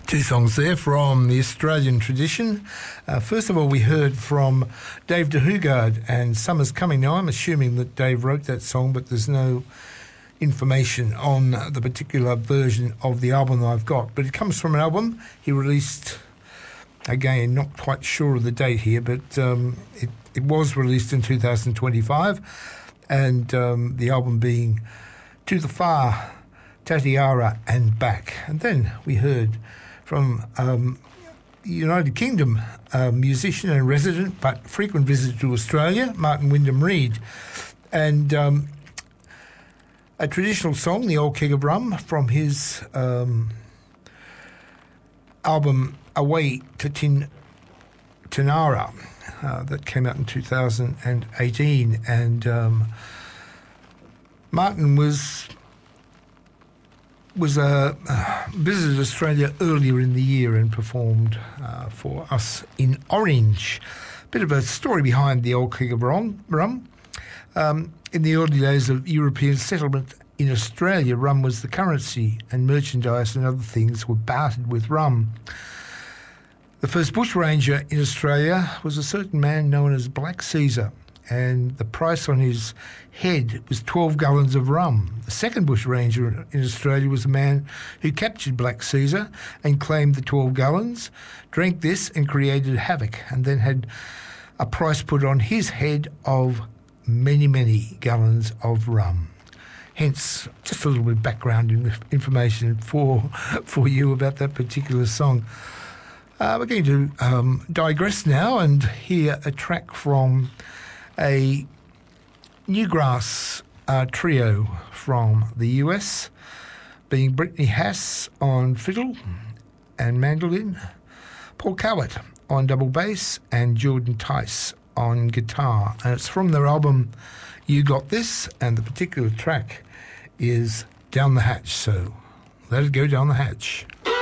Two songs there from the Australian tradition. First of all, we heard from Dave de Hoogard and Summer's Coming. Now, I'm assuming that Dave wrote that song, but there's no information on the particular version of the album that I've got. But it comes from an album he released, again, not quite sure of the date here, but it was released in 2025, and the album being To the Far, Tatiara and Back. And then we heard from United Kingdom musician and resident but frequent visitor to Australia, Martin Wyndham Reid, and a traditional song, The Old Keg of Rum, from his album Away to Tinara that came out in 2018. And Martin visited Australia earlier in the year and performed for us in Orange. Bit of a story behind the Old Keg of Rum. In the early days of European settlement in Australia, rum was the currency, and merchandise and other things were bartered with rum. The first bushranger in Australia was a certain man known as Black Caesar, and the price on his head was 12 gallons of rum. The second bushranger in Australia was a man who captured Black Caesar and claimed the 12 gallons, drank this and created havoc, and then had a price put on his head of many, many gallons of rum. Hence, just a little bit of background information for you about that particular song. We're going to digress now and hear a track from a Newgrass trio from the US, being Brittany Haas on fiddle and mandolin, Paul Cowett on double bass, and Jordan Tice on guitar. And it's from their album You Got This, and the particular track is Down the Hatch. So let it go down the hatch.